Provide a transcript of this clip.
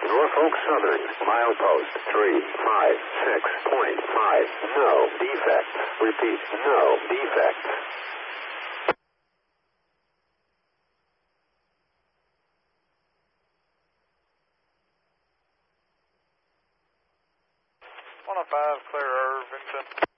Norfolk Southern, milepost 356.5. No defects. Repeat, no defects. 105, clear Irvington.